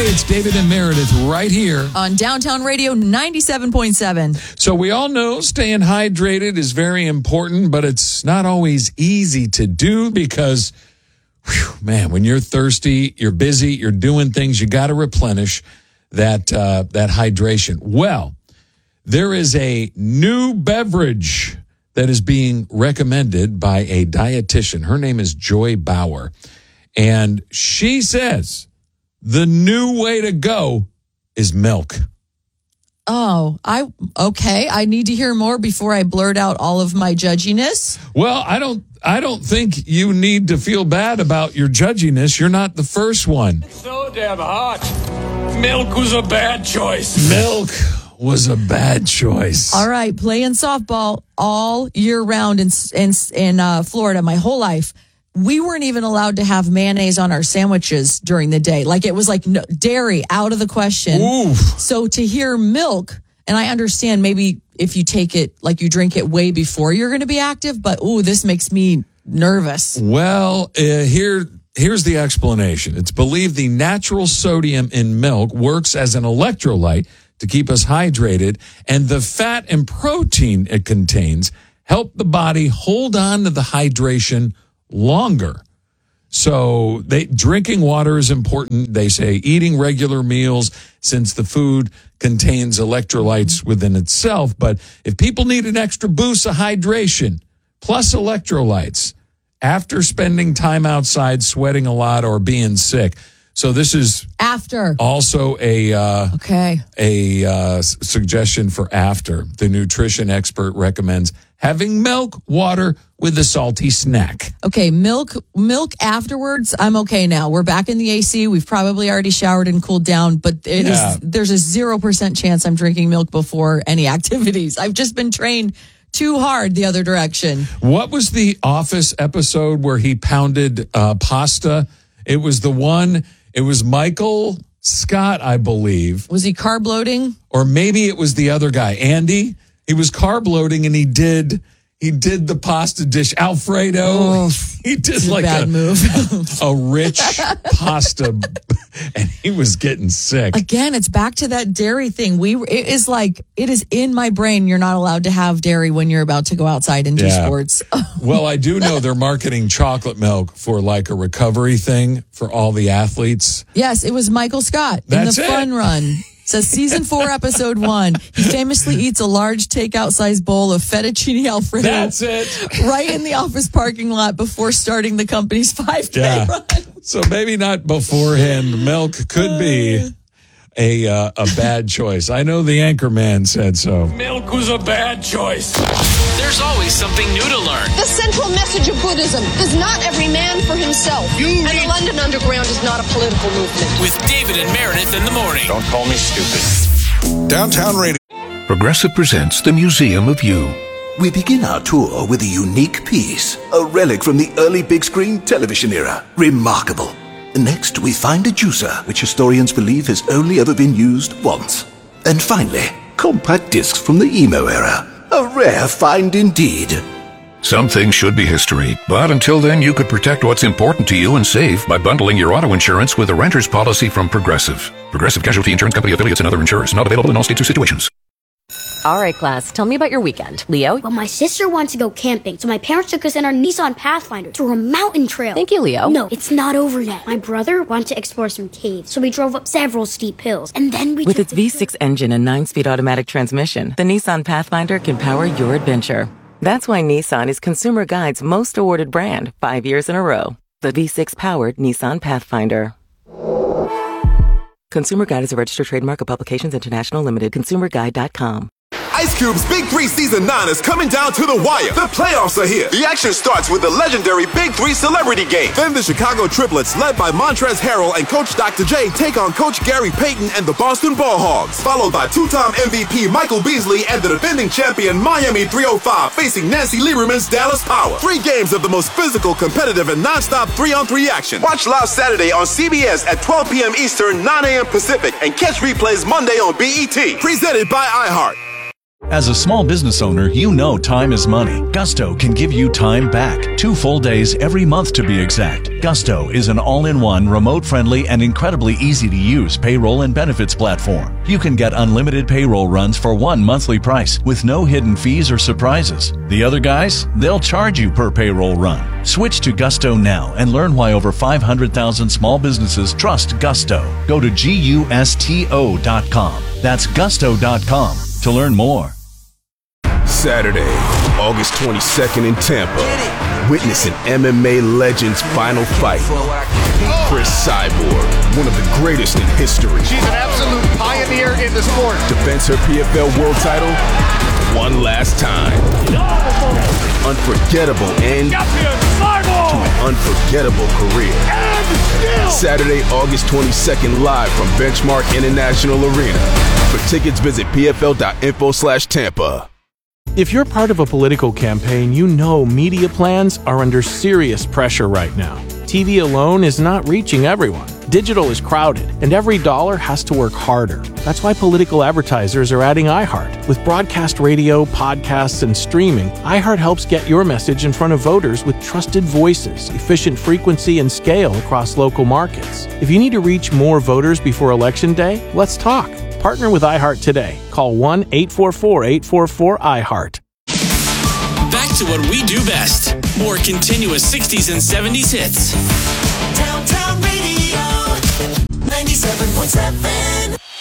Hey, it's David and Meredith right here on Downtown Radio 97.7. So we all know staying hydrated is very important, but it's not always easy to do because, man, when you're thirsty, you're busy, you're doing things, you got to replenish that hydration. Well, there is a new beverage that is being recommended by a dietitian. Her name is Joy Bauer, and she says the new way to go is milk. Oh, okay. I need to hear more before I blurt out all of my judginess. Well, I don't think you need to feel bad about your judginess. You're not the first one. So damn hot. Milk was a bad choice. Milk was a bad choice. All right, playing softball all year round in Florida my whole life. We weren't even allowed to have mayonnaise on our sandwiches during the day. Like it was like no, dairy out of the question. Oof. So to hear milk, and I understand maybe if you take it, like you drink it way before you're going to be active, but this makes me nervous. Well, here's the explanation. It's believed the natural sodium in milk works as an electrolyte to keep us hydrated, and the fat and protein it contains help the body hold on to the hydration longer. So drinking water is important. They say eating regular meals since the food contains electrolytes within itself. But if people need an extra boost of hydration plus electrolytes after spending time outside, sweating a lot, or being sick. So this is after also a suggestion for after. The nutrition expert recommends having milk, water with a salty snack. Okay, milk afterwards, I'm okay now. We're back in the AC. We've probably already showered and cooled down, but there's a 0% chance I'm drinking milk before any activities. I've just been trained too hard the other direction. What was the Office episode where he pounded pasta? It was Michael Scott, I believe. Was he carb loading? Or maybe it was the other guy, Andy. He was carb loading, and he did the pasta dish, Alfredo. He did like a move. a rich pasta, and he was getting sick. Again, it's back to that dairy thing. It is in my brain. You're not allowed to have dairy when you're about to go outside and do sports. Well, I do know they're marketing chocolate milk for like a recovery thing for all the athletes. Yes, it was Michael Scott in the Fun Run. Says season 4, episode 1. He famously eats a large takeout-sized bowl of fettuccine Alfredo. That's it. Right in the office parking lot before starting the company's 5K run. So maybe not beforehand. Milk could be a bad choice. I know the Anchorman said so. Milk was a bad choice. There's always something new to learn. The central message of Buddhism is not every man for himself. And the London Underground is not a political movement. With David and Meredith in the morning. Don't call me stupid. Downtown Radio. Progressive presents the Museum of You. We begin our tour with a unique piece, a relic from the early big screen television era. Remarkable. Next, we find a juicer, which historians believe has only ever been used once. And finally, compact discs from the emo era. A rare find indeed. Some things should be history, but until then you could protect what's important to you and save by bundling your auto insurance with a renter's policy from Progressive. Progressive Casualty Insurance Company affiliates and other insurers. Not available in all states or situations. All right, class, tell me about your weekend. Leo? Well, my sister wants to go camping, so my parents took us in our Nissan Pathfinder through a mountain trail. Thank you, Leo. No, it's not over yet. My brother wanted to explore some caves, so we drove up several steep hills, and then we With its V6 engine and 9-speed automatic transmission, the Nissan Pathfinder can power your adventure. That's why Nissan is Consumer Guide's most awarded brand 5 years in a row. The V6-powered Nissan Pathfinder. Consumer Guide is a registered trademark of Publications International Limited. ConsumerGuide.com. Ice Cube's Big 3 Season 9 is coming down to the wire. The playoffs are here. The action starts with the legendary Big 3 Celebrity Game. Then the Chicago Triplets, led by Montrezl Harrell and Coach Dr. J, take on Coach Gary Payton and the Boston Ball Hogs. Followed by two-time MVP Michael Beasley and the defending champion Miami 305 facing Nancy Lieberman's Dallas Power. 3 games of the most physical, competitive, and non-stop 3-on-3 action. Watch live Saturday on CBS at 12 p.m. Eastern, 9 a.m. Pacific, and catch replays Monday on BET. Presented by iHeart. As a small business owner, you know time is money. Gusto can give you time back. 2 full days every month to be exact. Gusto is an all-in-one, remote-friendly, and incredibly easy-to-use payroll and benefits platform. You can get unlimited payroll runs for one monthly price with no hidden fees or surprises. The other guys, they'll charge you per payroll run. Switch to Gusto now and learn why over 500,000 small businesses trust Gusto. Go to GUSTO.com. That's Gusto.com to learn more. Saturday, August 22nd in Tampa. Witness an MMA legend's final fight. Chris Cyborg, one of the greatest in history. She's an absolute pioneer in the sport. Defends her PFL world title one last time. Unforgettable end to an unforgettable career. Saturday, August 22nd, live from Benchmark International Arena. For tickets, visit pfl.info/Tampa. If you're part of a political campaign, you know media plans are under serious pressure right now. TV alone is not reaching everyone. Digital is crowded, and every dollar has to work harder. That's why political advertisers are adding iHeart. With broadcast radio, podcasts, and streaming, iHeart helps get your message in front of voters with trusted voices, efficient frequency, and scale across local markets. If you need to reach more voters before Election Day, let's talk. Partner with iHeart today. Call 1-844-844-iHeart. Back to what we do best. More continuous 60s and 70s hits. Downtown Radio 97.7.